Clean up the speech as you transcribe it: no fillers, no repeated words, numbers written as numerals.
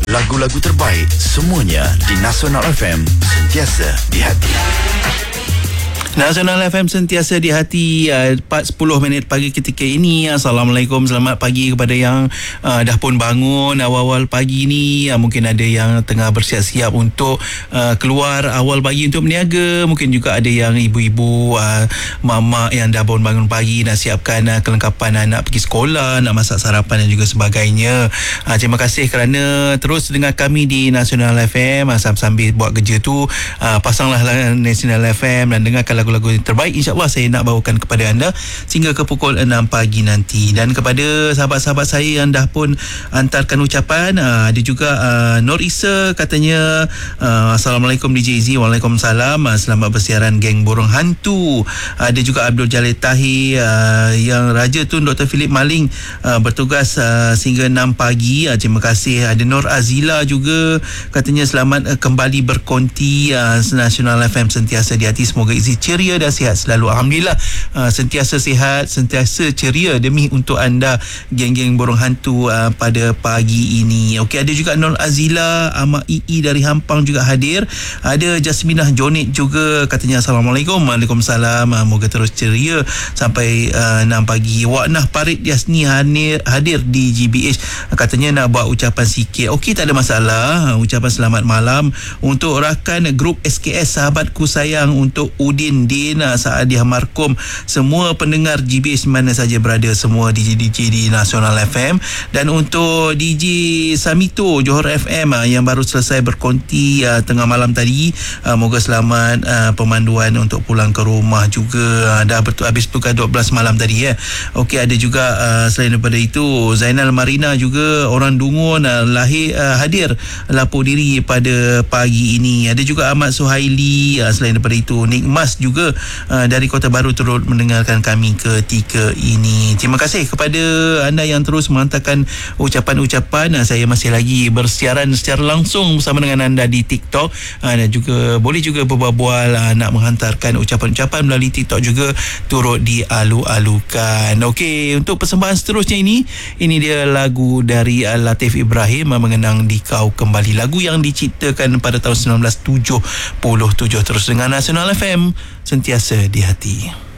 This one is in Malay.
Lagu-lagu terbaik semuanya di Nasional FM, sentiasa di hati. Nasional FM sentiasa di hati. 4:10 pagi ketika ini. Assalamualaikum, selamat pagi kepada yang dah pun bangun awal-awal pagi ni. Mungkin ada yang tengah bersiap-siap untuk keluar awal pagi untuk berniaga. Mungkin juga ada yang ibu-ibu, mama yang dah pun bangun pagi nak siapkan kelengkapan anak pergi sekolah, nak masak sarapan dan juga sebagainya. Terima kasih kerana terus dengar kami di Nasional FM. Sambil buat kerja tu, pasanglah Nasional FM dan dengarkan lagu-lagu terbaik. InsyaAllah saya nak bawakan kepada anda sehingga ke pukul 6 pagi nanti. Dan kepada sahabat-sahabat saya yang dah pun hantarkan ucapan, ada juga Nur Isa katanya, Assalamualaikum DJ Z. Waalaikumsalam, selamat bersiaran geng burung hantu. Ada juga Abdul Jalil Tahir, yang Raja Tun Dr. Philip Maling bertugas sehingga 6 pagi. Terima kasih. Ada Nur Azila juga katanya selamat kembali berkonti. Nasional FM sentiasa di hati, semoga isi ceria dan sihat selalu. Alhamdulillah, sentiasa sihat, sentiasa ceria demi untuk anda geng-geng burung hantu pada pagi ini. Okey, ada juga Nur Azila, Ahmad II dari Hampang juga hadir. Ada Jasminah Jonit juga katanya Assalamualaikum. Waalaikumsalam, moga terus ceria sampai 6 pagi. Waknah Parit Yasni hadir di GBH, katanya nak buat ucapan sikit. Okey, tak ada masalah. Ucapan selamat malam untuk rakan grup SKS Sahabatku Sayang, untuk Udin Din, Saadiah Markum, semua pendengar GBH mana saja berada, semua DJ di Nasional FM, dan untuk DJ Samito Johor FM yang baru selesai berkonti tengah malam tadi, moga selamat pemanduan untuk pulang ke rumah juga. Dah habis tukar 12 malam tadi ya. Okey, ada juga selain daripada itu Zainal Marina juga orang Dungun hadir lapor diri pada pagi ini. Ada juga Ahmad Suhaili, selain daripada itu Nikmas juga dari Kota Baru turut mendengarkan kami ketika ini. Terima kasih kepada anda yang terus menghantarkan ucapan-ucapan. Saya masih lagi bersiaran secara langsung bersama dengan anda di TikTok, dan juga boleh juga berbual-bual, nak menghantarkan ucapan-ucapan melalui TikTok juga turut dialu-alukan. Okey, untuk persembahan seterusnya ini dia lagu dari Latif Ibrahim, Mengenang di Kau Kembali, lagu yang diciptakan pada tahun 1977. Terus dengan Nasional FM sentiasa di hati.